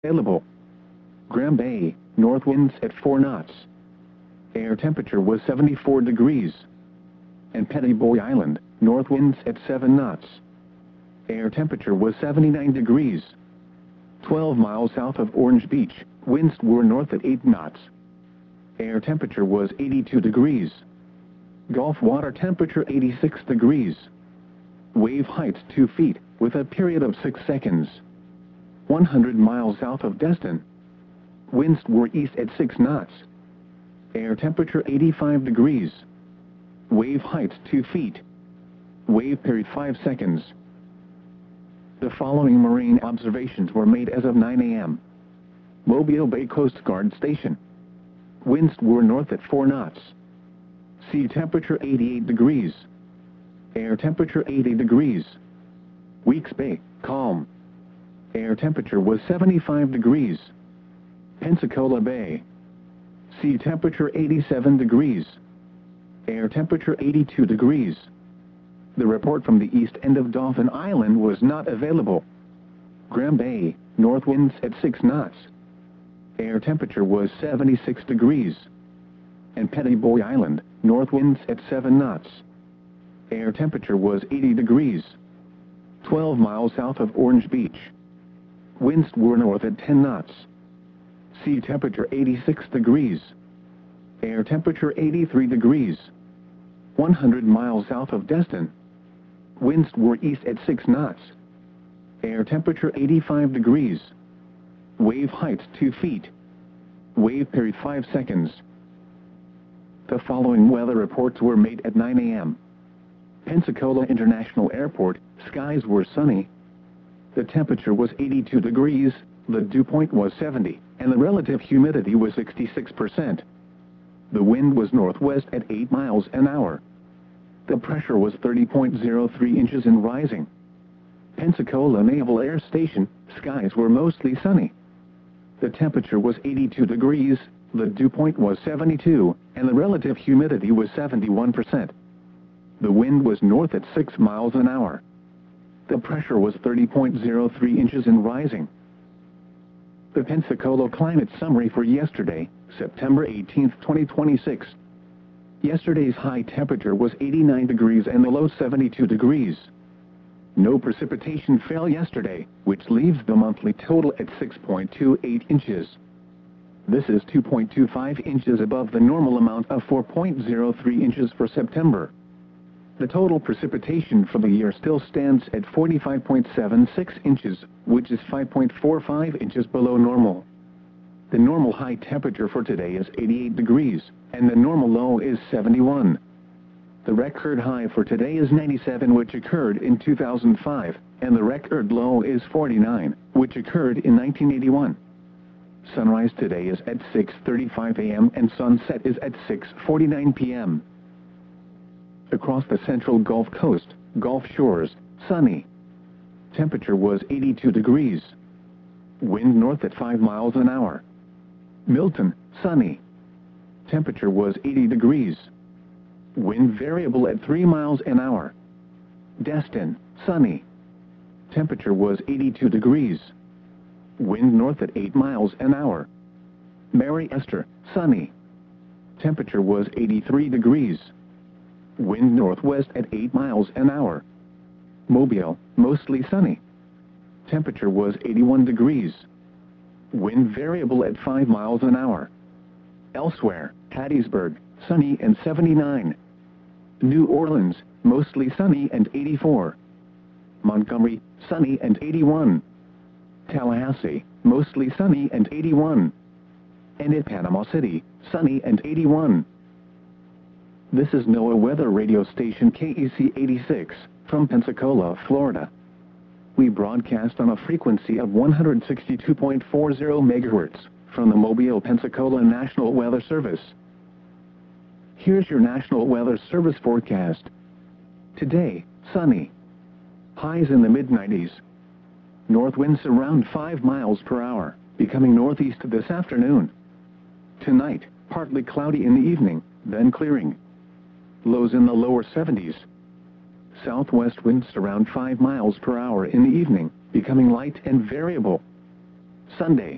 available. Graham Bay, north winds at 4 knots. Air temperature was 74 degrees. And Petty Boy Island, north winds at 7 knots. Air temperature was 79 degrees. 12 miles south of Orange Beach, winds were north at 8 knots. Air temperature was 82 degrees. Gulf water temperature 86 degrees. Wave height 2 feet, with a period of 6 seconds. 100 miles south of Destin. Winds were east at 6 knots. Air temperature 85 degrees. Wave height 2 feet. Wave period 5 seconds. The following marine observations were made as of 9 a.m. Mobile Bay Coast Guard Station. Winds were north at 4 knots. Sea temperature 88 degrees. Air temperature 80 degrees. Weeks Bay, calm. Air temperature was 75 degrees. Pensacola Bay. Sea temperature 87 degrees. Air temperature 82 degrees. The report from the east end of Dauphin Island was not available. Graham Bay, north winds at 6 knots. Air temperature was 76 degrees. And Petty Boy Island, north winds at 7 knots. Air temperature was 80 degrees. 12 miles south of Orange Beach. Winds were north at 10 knots. Sea temperature 86 degrees. Air temperature 83 degrees. 100 miles south of Destin. Winds were east at 6 knots. Air temperature 85 degrees. Wave height 2 feet. Wave period 5 seconds. The following weather reports were made at 9 a.m. Pensacola International Airport, skies were sunny. The temperature was 82 degrees, the dew point was 70, and the relative humidity was 66%. The wind was northwest at 8 miles an hour. The pressure was 30.03 inches and rising. Pensacola Naval Air Station, skies were mostly sunny. The temperature was 82 degrees, the dew point was 72, and the relative humidity was 71%. The wind was north at 6 miles an hour. The pressure was 30.03 inches and rising. The Pensacola climate summary for yesterday, September 18, 2026. Yesterday's high temperature was 89 degrees and the low 72 degrees. No precipitation fell yesterday, which leaves the monthly total at 6.28 inches. This is 2.25 inches above the normal amount of 4.03 inches for September. The total precipitation for the year still stands at 45.76 inches, which is 5.45 inches below normal. The normal high temperature for today is 88 degrees, and the normal low is 71. The record high for today is 97, which occurred in 2005, and the record low is 49, which occurred in 1981. Sunrise today is at 6:35 a.m. and sunset is at 6:49 p.m. Across the central Gulf Coast, Gulf Shores, sunny. Temperature was 82 degrees. Wind north at 5 miles an hour. Milton, sunny. Temperature was 80 degrees. Wind variable at 3 miles an hour. Destin, sunny. Temperature was 82 degrees. Wind north at 8 miles an hour. Mary Esther, sunny. Temperature was 83 degrees. Wind northwest at 8 miles an hour. Mobile, mostly sunny. Temperature was 81 degrees. Wind variable at 5 miles an hour. Elsewhere, Hattiesburg, sunny and 79. New Orleans, mostly sunny and 84. Montgomery, sunny and 81. Tallahassee, mostly sunny and 81. And at Panama City, sunny and 81. This is NOAA Weather Radio Station KEC 86, from Pensacola, Florida. We broadcast on a frequency of 162.40 MHz, from the Mobile, Pensacola National Weather Service. Here's your National Weather Service forecast. Today, sunny. Highs in the mid-90s. North winds around 5 miles per hour, becoming northeast this afternoon. Tonight, partly cloudy in the evening, then clearing. Lows in the lower 70s. Southwest winds around 5 miles per hour in the evening, becoming light and variable. Sunday,